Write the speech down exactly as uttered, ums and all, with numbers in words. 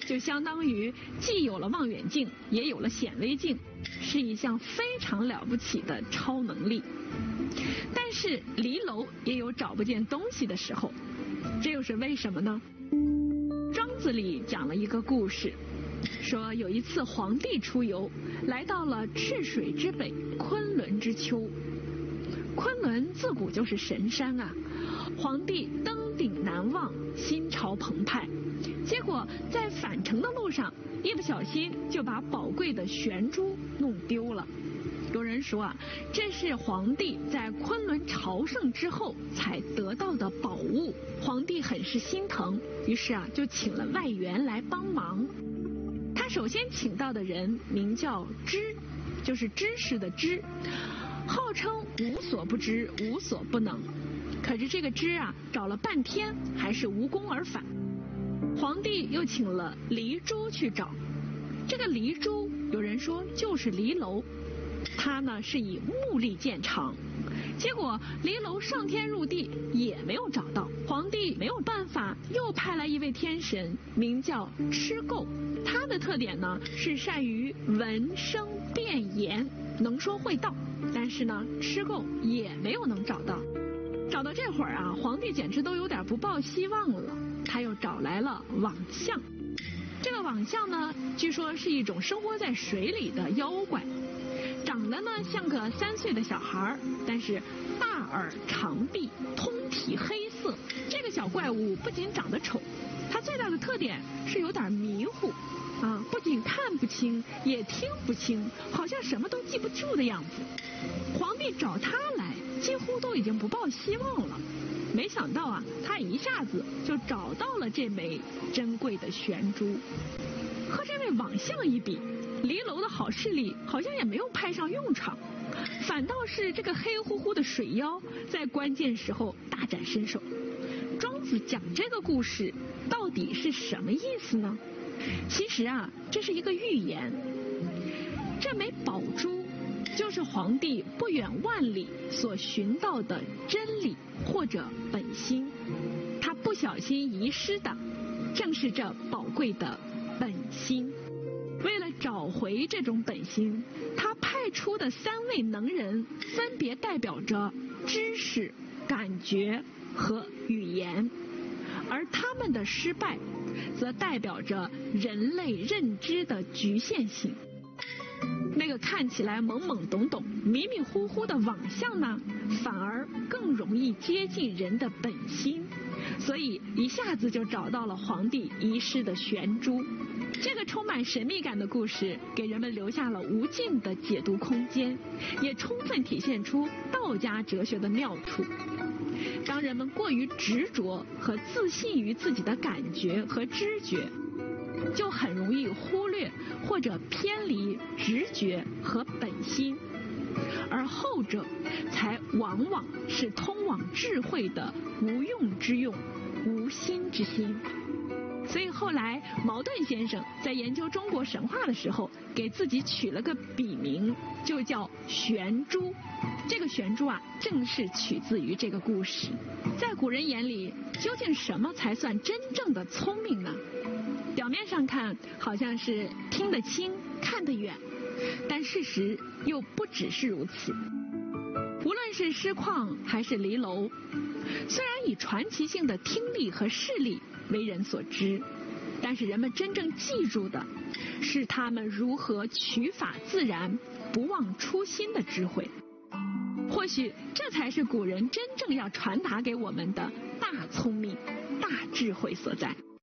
就相当于既有了望远镜，也有了显微镜，是一项非常了不起的超能力。但是离楼也有找不见东西的时候，这又是为什么呢？庄子里讲了一个故事，说有一次皇帝出游，来到了赤水之北，昆仑之丘。昆仑自古就是神山啊，皇帝登顶难望，心潮澎湃，结果在返程的路上，一不小心就把宝贵的玄珠弄丢了。有人说啊，这是皇帝在昆仑朝圣之后才得到的宝物，皇帝很是心疼，于是啊就请了外援来帮忙。他首先请到的人名叫知，就是知识的知，号称无所不知，无所不能。可是这个知啊，找了半天还是无功而返。皇帝又请了黎珠去找，这个黎珠有人说就是黎楼，他呢是以目力见长，结果黎楼上天入地也没有找到。皇帝没有办法，又派来一位天神，名叫蚩垢。他的特点呢是善于闻声辨言，能说会道。但是呢，蚩垢也没有能找到。找到这会儿啊，皇帝简直都有点不抱希望了。他又找来了网象。这个网象呢，据说是一种生活在水里的妖怪，长得呢像个三岁的小孩，但是大耳长臂，通体黑色。这个小怪物不仅长得丑，它最大的特点是有点迷糊啊，不仅看不清，也听不清，好像什么都记不住的样子。皇帝找他来，几乎都已经不抱希望了。没想到啊，他一下子就找到了这枚珍贵的玄珠。和这位网象一比，离楼的好势力好像也没有派上用场，反倒是这个黑乎乎的水妖在关键时候大展身手。庄子讲这个故事到底是什么意思呢？其实啊，这是一个寓言。这枚宝珠就是皇帝不远万里所寻到的真理或者本心，他不小心遗失的正是这宝贵的本心。为了找回这种本心，他派出的三位能人分别代表着知识、感觉和语言，而他们的失败则代表着人类认知的局限性。那个看起来懵懵懂懂、迷迷糊糊的网象呢，反而更容易接近人的本心，所以一下子就找到了皇帝遗失的玄珠。这个充满神秘感的故事给人们留下了无尽的解读空间，也充分体现出道家哲学的妙处。当人们过于执着和自信于自己的感觉和知觉，就很容易忽略或者偏离直觉和本心，而后者才往往是通往智慧的无用之用、无心之心。所以后来茅盾先生在研究中国神话的时候，给自己取了个笔名，就叫玄珠。这个玄珠啊，正是取自于这个故事。在古人眼里，究竟什么才算真正的聪明呢？表面上看好像是听得清、看得远，但事实又不只是如此。无论是师旷还是离楼，虽然以传奇性的听力和视力为人所知，但是人们真正记住的是他们如何取法自然、不忘初心的智慧。或许这才是古人真正要传达给我们的大聪明、大智慧所在。